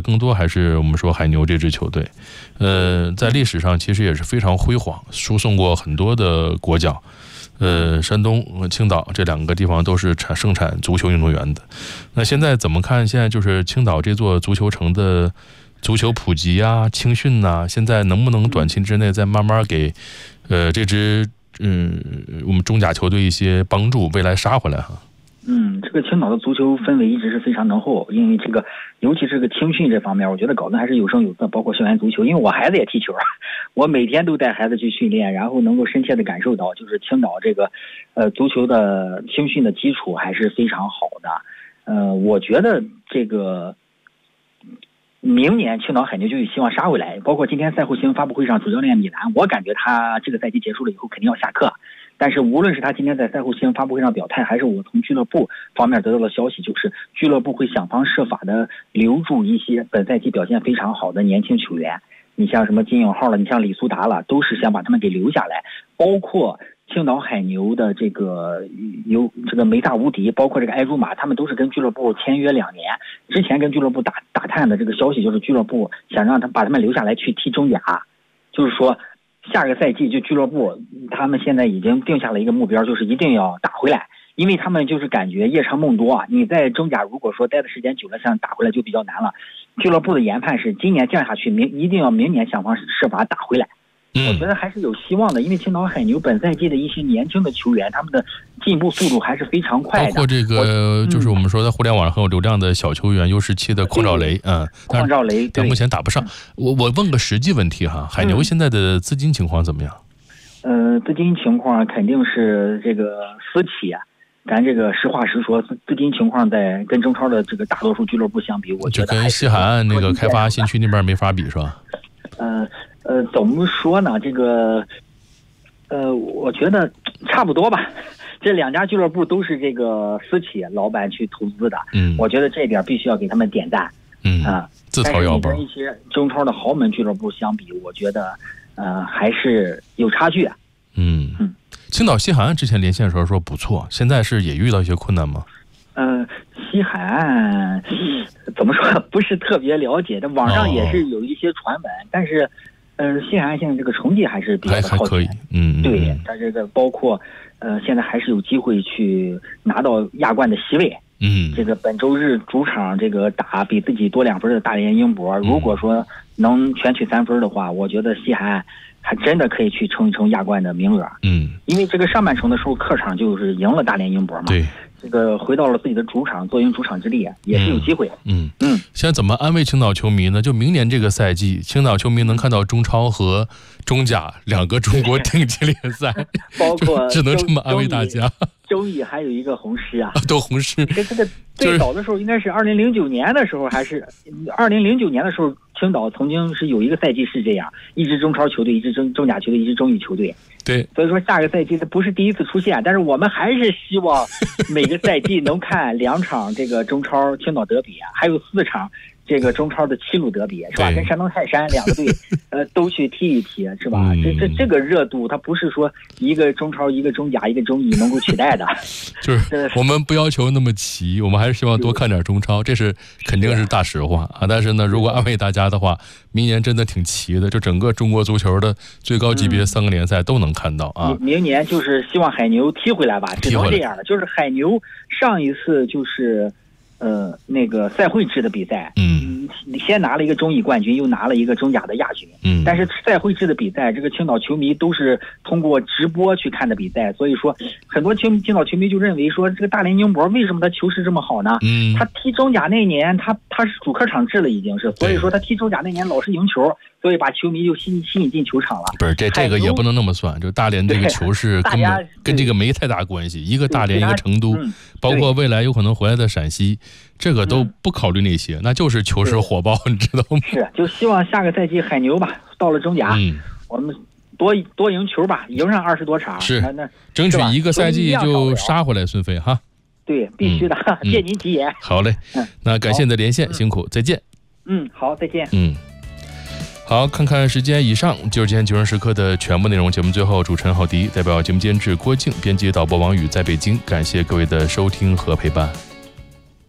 更多还是我们说海牛这支球队。在历史上其实也是非常辉煌，输送过很多的国脚。山东和青岛这2个地方都是盛产足球运动员的。那现在怎么看？现在就是青岛这座足球城的足球普及啊、青训啊，现在能不能短期之内再慢慢给这支我们中甲球队一些帮助，未来杀回来哈？ 这个青岛的足球氛围一直是非常浓厚，因为尤其这个青训这方面，我觉得搞得还是有声有色，包括校园足球。因为我孩子也踢球，我每天都带孩子去训练，然后能够深切的感受到，就是青岛这个足球的青训的基础还是非常好的。我觉得这个明年青岛海牛就有希望杀回来，包括今天赛后新闻发布会上，主教练米兰，我感觉他这个赛季结束了以后肯定要下课。但是无论是他今天在赛后新闻发布会上表态，还是我从俱乐部方面得到的消息，就是俱乐部会想方设法的留住一些本赛季表现非常好的年轻球员。你像什么金永浩了，你像李苏达了，都是想把他们给留下来。包括青岛海牛的这个梅大无敌，包括这个埃朱马，他们都是跟俱乐部签约2年。之前跟俱乐部打探的这个消息就是俱乐部想把他们留下来去踢中甲，就是说下个赛季就俱乐部他们现在已经定下了一个目标，就是一定要打回来。因为他们就是感觉夜长梦多啊，你在中甲如果说待的时间久了，想打回来就比较难了。俱乐部的研判是今年降下去，一定要明年想方设法打回来。我觉得还是有希望的，因为青岛海牛本赛季的一些年轻的球员，他们的进步速度还是非常快的。 包括这个就是我们说在互联网上很有流量的小球员U17的邝兆雷， 邝兆雷， 但目前打不上。我问个实际问题哈，海牛现在的资金情况怎么样？ 资金情况肯定是这个私企啊。咱这个实话实说，资金情况在跟中超的这个大多数俱乐部相比，我觉得就跟西海岸那个开发新区那边没法比是吧？ 怎么说呢？这个，我觉得差不多吧。这2家俱乐部都是这个私企老板去投资的，我觉得这点必须要给他们点赞。自掏腰包。跟一些中超的豪门俱乐部相比，我觉得还是有差距。 青岛西海岸之前连线的时候说不错，现在是也遇到一些困难吗？ 西海岸怎么说不是特别了解，但网上也是有一些传闻，但是西海岸现在这个成绩还是比较的靠前。对，它这个包括现在还是有机会去拿到亚冠的席位。这个本周日主场这个打比自己多2分的大连英博，如果说能全取3分的话，我觉得西海岸还真的可以去冲一冲亚冠的名额。因为这个上半程的时候客场就是赢了大连英博嘛。对，这个回到了自己的主场，坐赢主场之力也是有机会。 现在怎么安慰青岛球迷呢？就明年这个赛季，青岛球迷能看到中超和中甲2个中国顶级联赛， 包括只能这么安慰大家。 周乙还有一个红狮啊， 都红狮。 这个最早的时候应该是2009年的时候，还是2009年的时候，青岛曾经是有一个赛季是这样，一支中超球队，一支中甲球队，一支中乙球队。 对， 所以说下个赛季它不是第一次出现，但是我们还是希望每个赛季能看2场这个中超青岛德比啊，还有4场这个中超的7路德比，是吧？跟山东泰山2个队都去踢一踢，是吧？这个热度它不是说一个中超一个中甲一个中乙能够取代的。 就是我们不要求那么齐，我们还是希望多看点中超，这是肯定是大实话啊。但是呢，如果安慰大家的话，明年真的挺齐的，就整个中国足球的最高级别3个联赛都能看到啊。 明年就是希望海牛踢回来吧，只能这样了。就是海牛上一次就是那个赛会制的比赛，先拿了一个中乙冠军，又拿了一个中甲的亚军。但是赛会制的比赛，这个青岛球迷都是通过直播去看的比赛，所以说很多青岛球迷就认为说，这个大连英博为什么他球势这么好呢？他踢中甲那年，他是主客场制了，已经是，所以说他踢中甲那年老是赢球，所以把球迷就吸引进球场了。 不是这个也不能那么算，就大连这个球势根本跟这个没太大关系，一个大连一个成都，包括未来有可能回来的陕西，这个都不考虑那些，那就是球势火爆，你知道吗？ 是，就希望下个赛季海牛吧，到了中甲，我们多赢球吧，赢上20多场， 是争取一个赛季就杀回来，孙飞哈。 对，必须的，借您吉言。 好嘞，那感谢你的连线，辛苦，再见。 好，再见。 好，看看时间，以上就是今天9人时刻的全部内容。节目最后，主持人郝迪代表节目监制郭静，编辑导播王宇在北京，感谢各位的收听和陪伴。